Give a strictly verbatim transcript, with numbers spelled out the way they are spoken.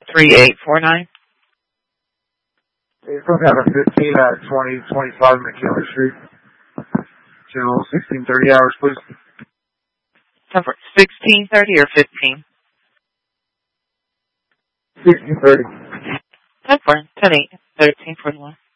three eight four nine. From number fifteen at twenty twenty-five McKinley Street. Channel sixteen thirty hours, please. Number sixteen thirty or fifteen? sixteen thirty. ten four, ten eight, thirteen forty-one.